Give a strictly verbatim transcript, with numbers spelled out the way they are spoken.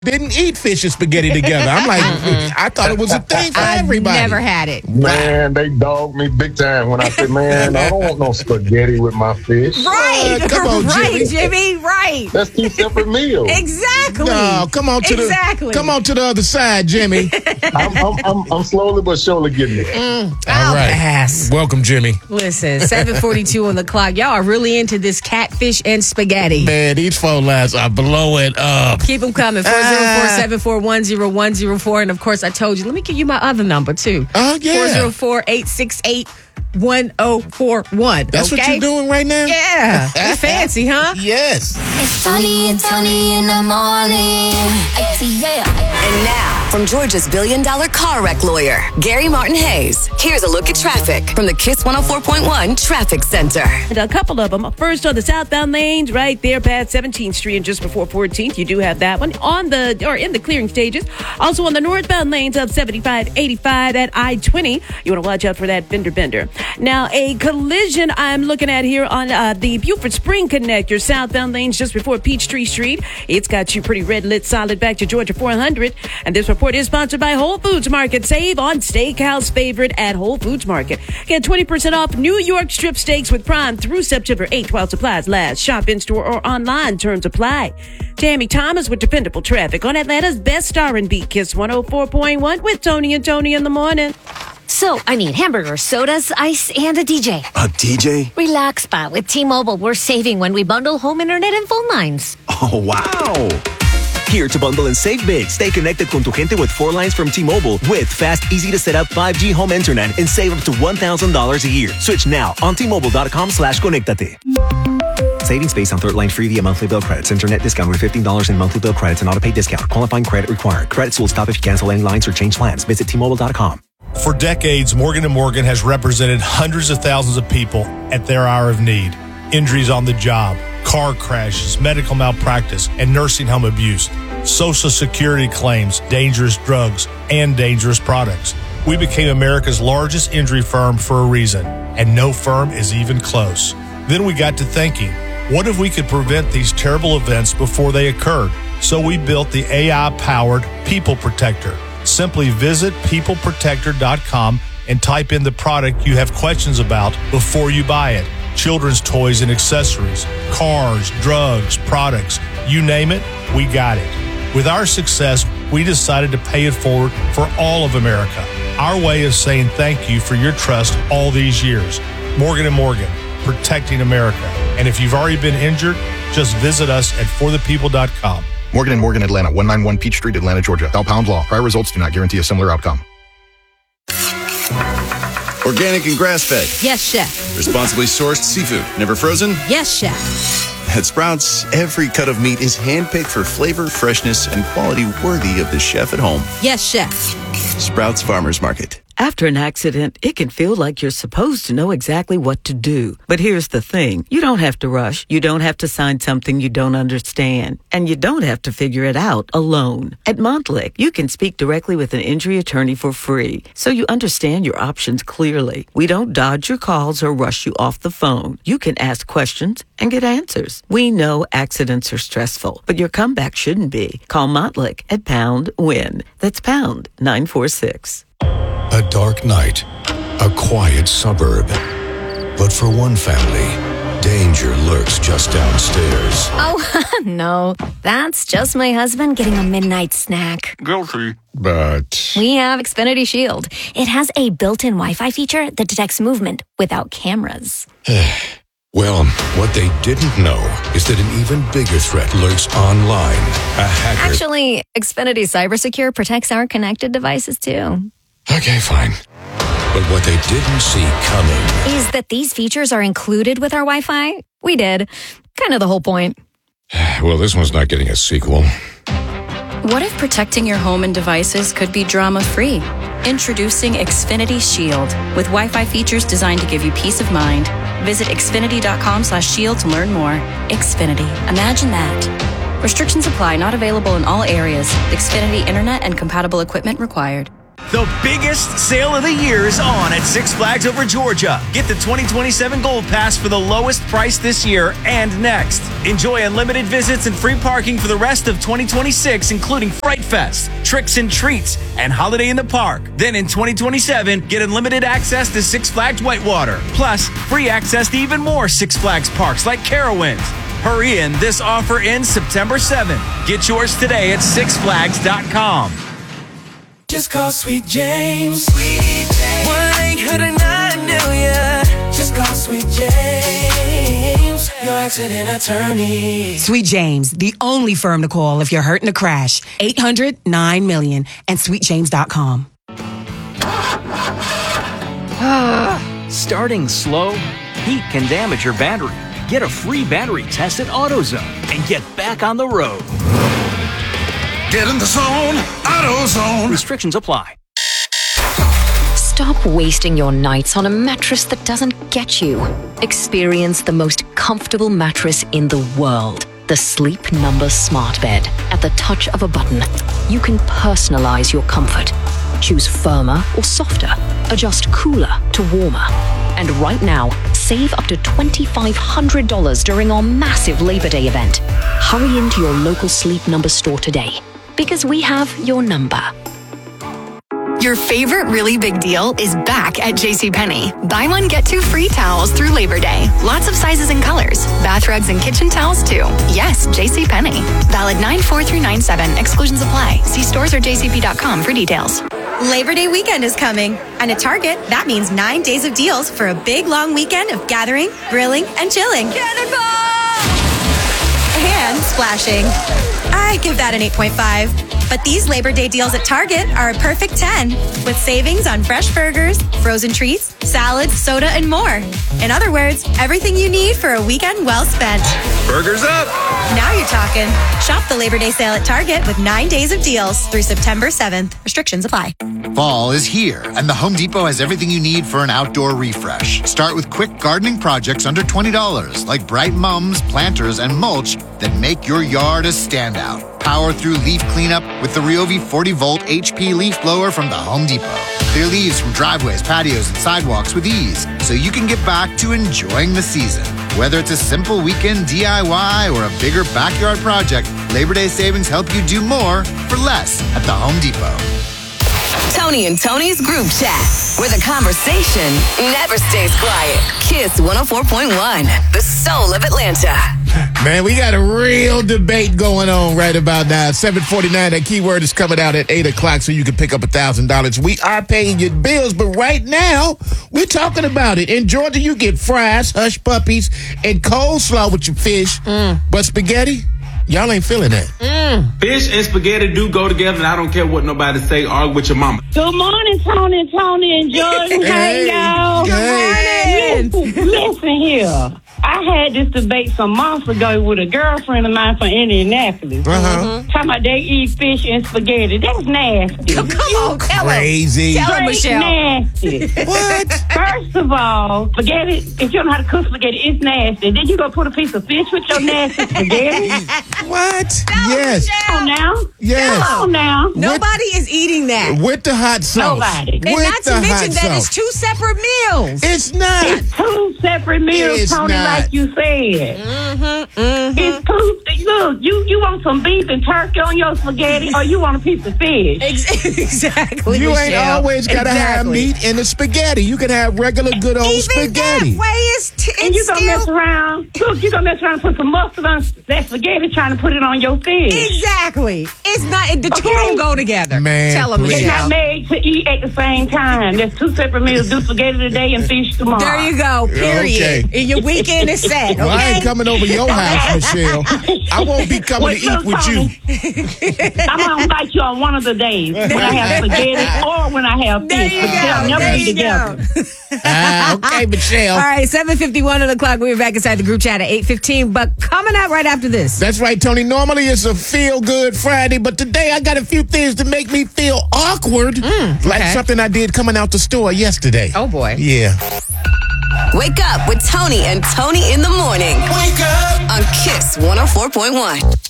didn't eat fish and spaghetti together. I'm like, I thought it was a thing for I've everybody. never had it. Man, they dogged me big time when I said, man, I don't want no spaghetti with my fish. Right. Uh, come on, right, Jimmy. Jimmy. Right. That's two separate meals. Exactly. No, come on to exactly. the come on to the other side, Jimmy. I'm, I'm, I'm, I'm slowly but surely getting there. Mm, All I'll right. pass. Welcome, Jimmy. Listen, seven forty-two on the clock. Y'all are really into this catfish and spaghetti. Man, these phone lines are blowing up. Keep them coming. four oh four, seven four one, oh one oh four. And, of course, I told you, let me give you my other number, too. Oh, yeah. four oh four, eight six eight, one oh four one. That's okay? what you're doing right now? Yeah. You fancy, huh? Yes. It's Tony and Tony in the morning. Yeah. And now, from Georgia's billion dollar car wreck lawyer, Gary Martin Hayes, here's a look at traffic from the Kiss one oh four point one Traffic Center. And a couple of them. First, on the southbound lanes, right there past seventeenth Street and just before fourteenth, you do have that one on the or in the clearing stages. Also on the northbound lanes of seventy-five, eighty-five at I twenty, you want to watch out for that fender bender. Now, a collision I'm looking at here on uh, the Buford Spring Connector, southbound lanes just before Peachtree Street. It's got you pretty red lit solid back to Georgia four hundred. And this report is sponsored by Whole Foods Market. Save on Steakhouse favorite at Whole Foods Market. Get twenty percent off New York strip steaks with Prime through September eighth while supplies last. Shop in store or online. Terms apply. Tammy Thomas with dependable traffic on Atlanta's best R and B Kiss one oh four point one with Tony and Tony in the morning. So, I need hamburgers, sodas, ice, and a D J. A D J? Relax, Spot. With T-Mobile, we're saving when we bundle home internet and phone lines. Oh, wow. Here to bundle and save big. Stay connected con tu gente with four lines from T-Mobile with fast, easy-to-set-up five G home internet and save up to one thousand dollars a year. Switch now on T-Mobile.com slash conectate. Savings based on third line free via monthly bill credits. Internet discount with fifteen dollars in monthly bill credits and auto-pay discount. Qualifying credit required. Credits will stop if you cancel any lines or change plans. Visit T Mobile dot com. For decades, Morgan and Morgan has represented hundreds of thousands of people at their hour of need. Injuries on the job, car crashes, medical malpractice, and nursing home abuse, Social Security claims, dangerous drugs, and dangerous products. We became America's largest injury firm for a reason, and no firm is even close. Then we got to thinking, what if we could prevent these terrible events before they occurred? So we built the A I-powered People Protector. Simply visit people protector dot com and type in the product you have questions about before you buy it. Children's toys and accessories, cars, drugs, products, you name it, we got it. With our success, we decided to pay it forward for all of America. Our way of saying thank you for your trust all these years. Morgan and Morgan, protecting America. And if you've already been injured, just visit us at for the people dot com. Morgan and Morgan, Atlanta, one ninety-one Peach Street, Atlanta, Georgia. Thou pound law. Prior results do not guarantee a similar outcome. Organic and grass-fed. Yes, chef. Responsibly sourced seafood. Never frozen? Yes, chef. At Sprouts, every cut of meat is handpicked for flavor, freshness, and quality worthy of the chef at home. Yes, chef. Sprouts Farmers Market. After an accident, it can feel like you're supposed to know exactly what to do. But here's the thing. You don't have to rush. You don't have to sign something you don't understand. And you don't have to figure it out alone. At Montlick, you can speak directly with an injury attorney for free, so you understand your options clearly. We don't dodge your calls or rush you off the phone. You can ask questions and get answers. We know accidents are stressful, but your comeback shouldn't be. Call Montlick at Pound Win. That's Pound nine four six. A dark night, a quiet suburb. But for one family, danger lurks just downstairs. Oh, no. That's just my husband getting a midnight snack. Guilty. But We have Xfinity Shield. It has a built-in Wi-Fi feature that detects movement without cameras. well, what they didn't know is that an even bigger threat lurks online. A hacker. Actually, Xfinity CyberSecure protects our connected devices, too. Okay, fine. But what they didn't see coming is that these features are included with our Wi-Fi. We did. Kind of the whole point. Well, this one's not getting a sequel. What if protecting your home and devices could be drama-free? Introducing Xfinity Shield with Wi-Fi features designed to give you peace of mind. Visit xfinity.com slash shield to learn more. Xfinity. Imagine that. Restrictions apply. Not available in all areas. Xfinity Internet and compatible equipment required. The biggest sale of the year is on at Six Flags Over Georgia. Get the twenty twenty-seven Gold Pass for the lowest price this year and next. Enjoy unlimited visits and free parking for the rest of twenty twenty-six, including Fright Fest, Tricks and Treats, and Holiday in the Park. Then in twenty twenty-seven, get unlimited access to Six Flags Whitewater, plus free access to even more Six Flags parks like Carowinds. Hurry in, this offer ends September seventh. Get yours today at six flags dot com. Just call Sweet James. Sweet James. one eight hundred nine million. Just call Sweet James. Your accident attorney. Sweet James, the only firm to call if you're hurt in a crash. eight hundred nine million and sweet james dot com. Starting slow? Heat can damage your battery. Get a free battery test at AutoZone and get back on the road. Get in the zone, AutoZone. Restrictions apply. Stop wasting your nights on a mattress that doesn't get you. Experience the most comfortable mattress in the world. The Sleep Number Smart Bed. At the touch of a button, you can personalize your comfort. Choose firmer or softer. Adjust cooler to warmer. And right now, save up to two thousand five hundred dollars during our massive Labor Day event. Hurry into your local Sleep Number store today, because we have your number. Your favorite really big deal is back at JCPenney. Buy one, get two free towels through Labor Day. Lots of sizes and colors. Bath rugs and kitchen towels, too. Yes, JCPenney. Valid nine four through nine seven. Exclusions apply. See stores or j c p dot com for details. Labor Day weekend is coming. And at Target, that means nine days of deals for a big, long weekend of gathering, grilling, and chilling. Cannonball! And splashing. I give that an eight point five. But these Labor Day deals at Target are a perfect ten, with savings on fresh burgers, frozen treats, salads, soda, and more. In other words, everything you need for a weekend well spent. Burgers up! Now you're talking. Shop the Labor Day sale at Target with nine days of deals through September seventh. Restrictions apply. Fall is here, and the Home Depot has everything you need for an outdoor refresh. Start with quick gardening projects under twenty dollars, like bright mums, planters, and mulch that make your yard a standout. Power through leaf cleanup with the Ryobi forty volt H P leaf blower from the Home Depot. Clear leaves from driveways, patios, and sidewalks with ease, so you can get back to enjoying the season. Whether it's a simple weekend D I Y or a bigger backyard project, Labor Day savings help you do more for less at the Home Depot. Tony and Tony's group chat, where the conversation never stays quiet. Kiss one oh four point one, the soul of Atlanta. Man, we got a real debate going on right about now. seven forty-nine, that keyword is coming out at eight o'clock so you can pick up one thousand dollars. We are paying your bills, but right now, we're talking about it. In Georgia, you get fries, hush puppies, and coleslaw with your fish. Mm. But spaghetti, y'all ain't feeling that. Mm. Fish and spaghetti do go together, and I don't care what nobody say. Argue with your mama. Good morning, Tony, Tony, and Georgia. Hey, y'all. Hey. Good morning. Listen, listen here. I had this debate some months ago with a girlfriend of mine from Indianapolis. Uh-huh. Talking about they eat fish and spaghetti. That's nasty. Come on, tell Crazy. Tell her, Michelle. Nasty. What? First of all, spaghetti, if you don't know how to cook spaghetti, it's nasty. Then you go put a piece of fish with your nasty spaghetti. What? Tell Yes. Come on now. Yes. Come on now. Nobody is eating that. With the hot sauce. Nobody. And With not the to mention hot that sauce. it's two separate meals. It's not. It's two separate meals, It's Tony, not. like you said. Mm-hmm, mm-hmm. It's two. Look, you, you want some beef and turkey on your spaghetti, or you want a piece of fish? Exactly. You ain't Michelle. always got to have Exactly. meat in the spaghetti. You can have regular good old Even spaghetti. that way is t- And you it's gonna still... mess around. Look, you gonna mess around and put some mustard on that spaghetti, trying to put it on your fish. Exactly. It's not. The two Okay. don't go together. Man, Tell her, please. It's Michelle. not made to eat at the same time. There's two separate meals. Do spaghetti today and fish tomorrow. There you go. Period. Okay. And your weekend is set. Okay? Well, I ain't coming over your house, Michelle. I won't be coming Wait, to eat look, with you. Tony, I'm gonna invite you on one of the days when I have spaghetti or when I have There fish. you But they'll go. never There be you together. go. Ah, okay, Michelle. All right, seven fifty-one on the clock. We're back inside the group chat at eight fifteen. But coming out right after this. That's right, Tony. Normally it's a feel-good Friday, but today I got a few things to make me feel awkward. Mm, Like okay. something I did coming out the store yesterday. Oh, boy. Yeah. Wake up with Tony and Tony in the morning. Wake up. On Kiss one oh four point one.